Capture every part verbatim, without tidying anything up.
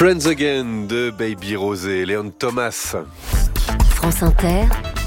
Friends Again de Baby Rosé, Léon Thomas. France Inter,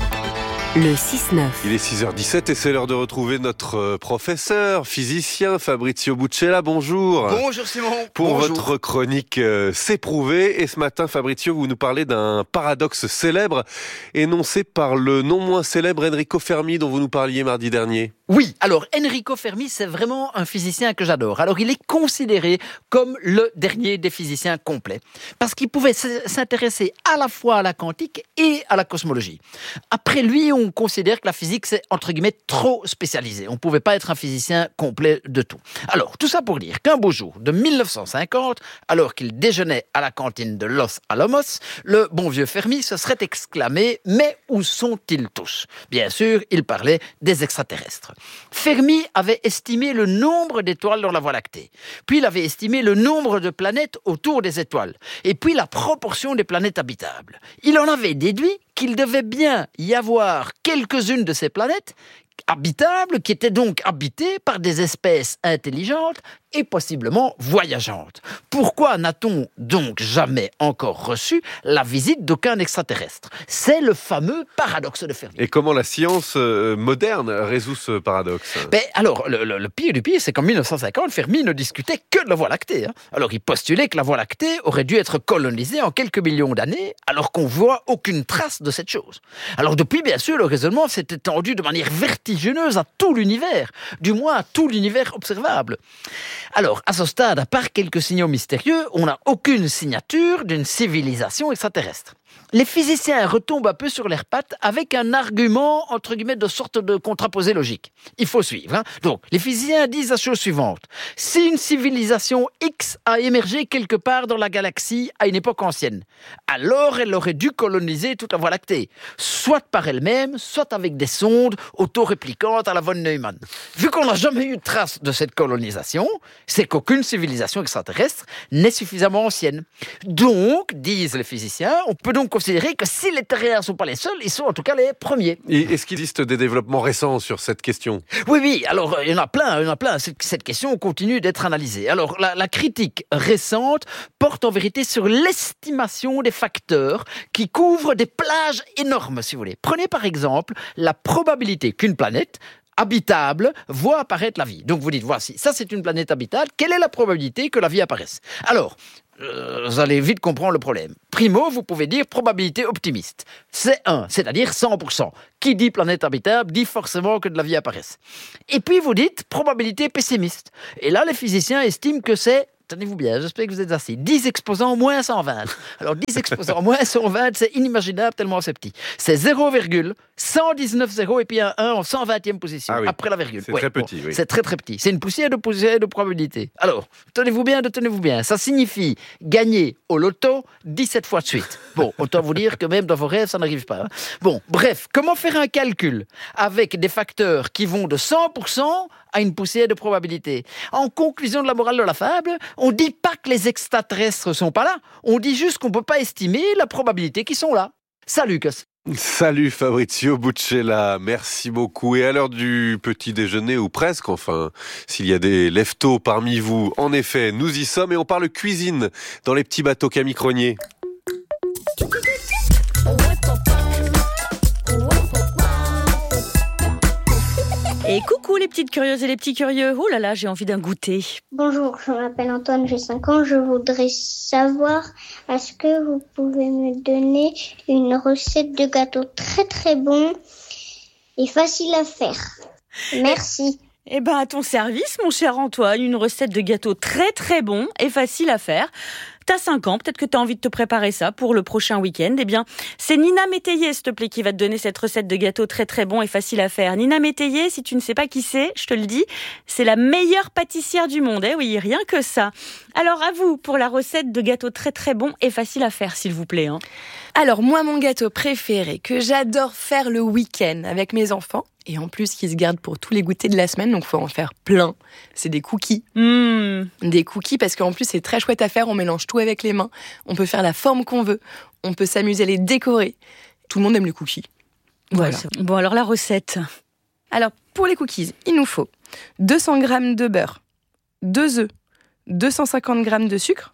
le six neuf. Il est six heures dix-sept et c'est l'heure de retrouver notre professeur, physicien Fabrizio Buccella. Bonjour. Bonjour Simon. Pour Bonjour. votre chronique euh, C'est prouvé. Et ce matin, Fabrizio, vous nous parlez d'un paradoxe célèbre énoncé par le non moins célèbre Enrico Fermi dont vous nous parliez mardi dernier. Oui, alors Enrico Fermi, c'est vraiment un physicien que j'adore. Alors il est considéré comme le dernier des physiciens complets, parce qu'il pouvait s'intéresser à la fois à la quantique et à la cosmologie. Après lui, on considère que la physique, c'est entre guillemets trop spécialisé. On ne pouvait pas être un physicien complet de tout. Alors, tout ça pour dire qu'un beau jour de mille neuf cent cinquante, alors qu'il déjeunait à la cantine de Los Alamos, le bon vieux Fermi se serait exclamé « Mais où sont-ils tous ?» Bien sûr, il parlait des extraterrestres. Fermi avait estimé le nombre d'étoiles dans la Voie lactée. Puis il avait estimé le nombre de planètes autour des étoiles. Et puis la proportion des planètes habitables. Il en avait déduit qu'il devait bien y avoir quelques-unes de ces planètes habitables, qui étaient donc habitées par des espèces intelligentes et possiblement voyageantes. Pourquoi n'a-t-on donc jamais encore reçu la visite d'aucun extraterrestre ? C'est le fameux paradoxe de Fermi. Et comment la science euh, moderne résout ce paradoxe ? Ben, alors, le, le, le pire du pire, c'est qu'en mille neuf cent cinquante, Fermi ne discutait que de la Voie lactée. Hein. Alors, il postulait que la Voie lactée aurait dû être colonisée en quelques millions d'années, alors qu'on voit aucune trace de cette chose. Alors, depuis, bien sûr, le raisonnement s'est étendu de manière vertigineuse à tout l'univers, du moins à tout l'univers observable. Alors, à ce stade, à part quelques signaux mystérieux, on n'a aucune signature d'une civilisation extraterrestre. Les physiciens retombent un peu sur leurs pattes avec un argument, entre guillemets, de sorte de contraposé logique. Il faut suivre. Hein. Donc, les physiciens disent la chose suivante. Si une civilisation X a émergé quelque part dans la galaxie à une époque ancienne, alors elle aurait dû coloniser toute la Voie lactée, soit par elle-même, soit avec des sondes autoréplicantes à la von Neumann. Vu qu'on n'a jamais eu de trace de cette colonisation, c'est qu'aucune civilisation extraterrestre n'est suffisamment ancienne. Donc, disent les physiciens, on peut donc considérer que si les terriens ne sont pas les seuls, ils sont en tout cas les premiers. Et est-ce qu'il existe des développements récents sur cette question ? Oui, oui, alors il y en a plein, il y en a plein. Cette question continue d'être analysée. Alors la, la critique récente porte en vérité sur l'estimation des facteurs qui couvrent des plages énormes, si vous voulez. Prenez par exemple la probabilité qu'une planète habitable voit apparaître la vie. Donc vous dites, voici, ça c'est une planète habitable, quelle est la probabilité que la vie apparaisse ? Alors, euh, vous allez vite comprendre le problème. Primo, vous pouvez dire probabilité optimiste. C'est un, c'est-à-dire cent pour cent. Qui dit planète habitable dit forcément que de la vie apparaisse. Et puis vous dites probabilité pessimiste. Et là, les physiciens estiment que c'est, tenez-vous bien, j'espère que vous êtes assis, dix exposants moins cent vingt. Alors dix exposants moins cent vingt, c'est inimaginable tellement c'est petit. C'est zéro virgule cent dix-neuf zéro et puis un un en cent vingtième position, ah oui. après la virgule. C'est ouais, très petit, bon, oui. C'est très très petit. C'est une poussière de poussière de probabilité. Alors, tenez-vous bien, tenez-vous bien. Ça signifie gagner au loto dix-sept fois de suite. Bon, autant vous dire que même dans vos rêves, ça n'arrive pas. Hein. Bon, bref, comment faire un calcul avec des facteurs qui vont de cent pour cent à une poussière de probabilité ? En conclusion de la morale de la fable, on ne dit pas que les extraterrestres ne sont pas là, on dit juste qu'on ne peut pas estimer la probabilité qu'ils sont là. Salut, Lucas. Salut Fabrizio Buccella, merci beaucoup. Et à l'heure du petit déjeuner, ou presque, enfin, s'il y a des leftos parmi vous, en effet, nous y sommes et on parle cuisine dans les petits bateaux Camille Cronier. Et coucou les petites curieuses et les petits curieux. Oh là là, j'ai envie d'un goûter. Bonjour, je m'appelle Antoine, j'ai cinq ans. Je voudrais savoir, est-ce que vous pouvez me donner une recette de gâteau très très bon et facile à faire ? Merci. Eh ben à ton service, mon cher Antoine, une recette de gâteau très très bon et facile à faire. T'as cinq ans, peut-être que t'as envie de te préparer ça pour le prochain week-end. Eh bien, c'est Nina Métayer, s'il te plaît, qui va te donner cette recette de gâteau très très bon et facile à faire. Nina Métayer, si tu ne sais pas qui c'est, je te le dis, c'est la meilleure pâtissière du monde. Eh oui, rien que ça. Alors à vous pour la recette de gâteau très très bon et facile à faire, s'il vous plaît. Hein. Alors moi, mon gâteau préféré que j'adore faire le week-end avec mes enfants, et en plus qui se garde pour tous les goûters de la semaine, donc faut en faire plein, c'est des cookies. Mmh. Des cookies parce qu'en plus c'est très chouette à faire, on mélange tout avec les mains, on peut faire la forme qu'on veut, on peut s'amuser à les décorer. Tout le monde aime les cookies. Voilà. Ouais, bon alors la recette. Alors pour les cookies, il nous faut deux cents grammes de beurre, deux œufs, deux cent cinquante grammes de sucre,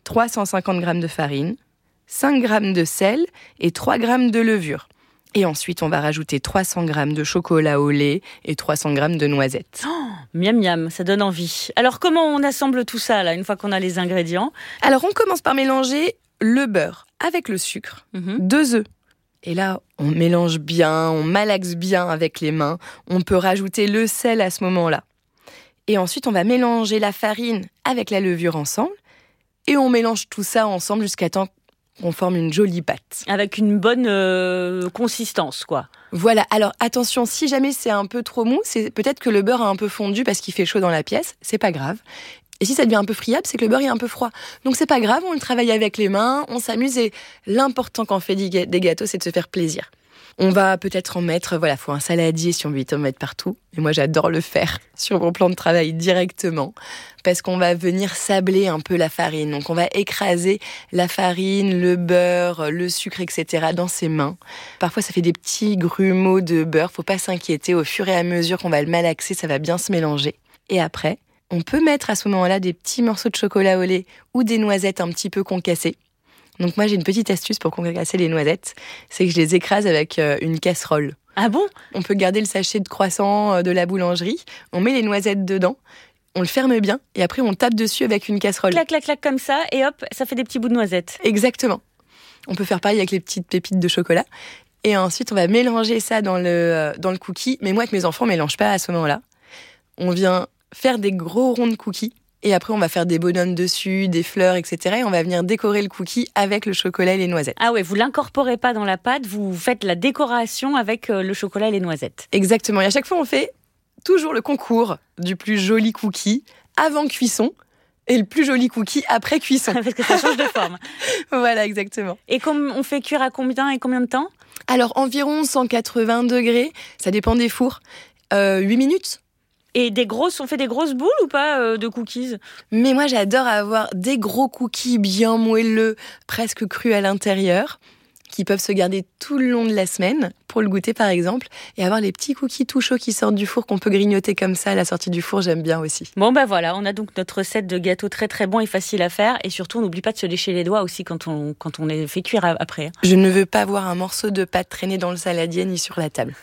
trois cent cinquante grammes de farine, cinq grammes de sel et trois grammes de levure. Et ensuite, on va rajouter trois cents grammes de chocolat au lait et trois cents grammes de noisettes. Oh, miam miam, ça donne envie. Alors, comment on assemble tout ça, là, une fois qu'on a les ingrédients ? Alors, on commence par mélanger le beurre avec le sucre, Mhm. deux œufs. Et là, on mélange bien, on malaxe bien avec les mains. On peut rajouter le sel à ce moment-là. Et ensuite, on va mélanger la farine avec la levure ensemble. Et on mélange tout ça ensemble jusqu'à temps qu'on forme une jolie pâte. Avec une bonne euh, consistance, quoi. Voilà, alors attention, si jamais c'est un peu trop mou, c'est peut-être que le beurre a un peu fondu parce qu'il fait chaud dans la pièce, c'est pas grave. Et si ça devient un peu friable, c'est que le beurre est un peu froid. Donc c'est pas grave, on le travaille avec les mains, on s'amuse et l'important quand on fait des gâteaux, c'est de se faire plaisir. On va peut-être en mettre, voilà, faut un saladier si on veut en mettre partout. Et moi, j'adore le faire sur mon plan de travail directement parce qu'on va venir sabler un peu la farine. Donc, on va écraser la farine, le beurre, le sucre, et cetera dans ses mains. Parfois, ça fait des petits grumeaux de beurre. Faut pas s'inquiéter. Au fur et à mesure qu'on va le malaxer, ça va bien se mélanger. Et après, on peut mettre à ce moment-là des petits morceaux de chocolat au lait ou des noisettes un petit peu concassées. Donc moi, j'ai une petite astuce pour concasser les noisettes, c'est que je les écrase avec euh, une casserole. Ah bon ? On peut garder le sachet de croissant euh, de la boulangerie, on met les noisettes dedans, on le ferme bien, et après on tape dessus avec une casserole. Clac, clac, clac, comme ça, et hop, ça fait des petits bouts de noisettes. Exactement. On peut faire pareil avec les petites pépites de chocolat. Et ensuite, on va mélanger ça dans le, euh, dans le cookie. Mais moi, avec mes enfants, on ne mélange pas à ce moment-là. On vient faire des gros ronds de cookies. Et après, on va faire des bonhommes dessus, des fleurs, et cetera. Et on va venir décorer le cookie avec le chocolat et les noisettes. Ah ouais, vous l'incorporez pas dans la pâte, vous faites la décoration avec le chocolat et les noisettes. Exactement. Et à chaque fois, on fait toujours le concours du plus joli cookie avant cuisson et le plus joli cookie après cuisson. Parce que ça change de forme. Voilà, exactement. Et comme on fait cuire à combien et combien de temps ? Alors, environ cent quatre-vingts degrés, ça dépend des fours, euh, huit minutes. Et des grosses, on fait des grosses boules ou pas euh, de cookies ? Mais moi, j'adore avoir des gros cookies bien moelleux, presque crus à l'intérieur, qui peuvent se garder tout le long de la semaine, pour le goûter par exemple, et avoir les petits cookies tout chauds qui sortent du four, qu'on peut grignoter comme ça à la sortie du four, j'aime bien aussi. Bon ben voilà, on a donc notre recette de gâteau très très bon et facile à faire, et surtout on n'oublie pas de se lécher les doigts aussi quand on, quand on les fait cuire après. Je ne veux pas voir un morceau de pâte traîner dans le saladier ni sur la table.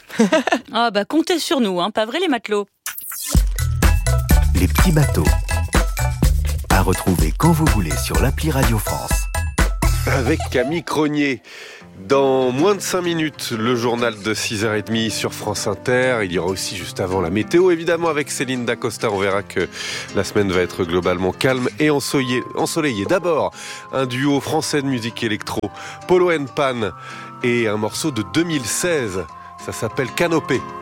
Ah bah comptez sur nous, hein, pas vrai les matelots ? Les petits bateaux. À retrouver quand vous voulez sur l'appli Radio France. Avec Camille Cronier. Dans moins de cinq minutes, le journal de six heures trente sur France Inter. Il y aura aussi juste avant la météo, évidemment, avec Céline Dacosta. On verra que la semaine va être globalement calme et ensoleillée. D'abord, un duo français de musique électro, Polo and Pan, et un morceau de deux mille seize. Ça s'appelle Canopée.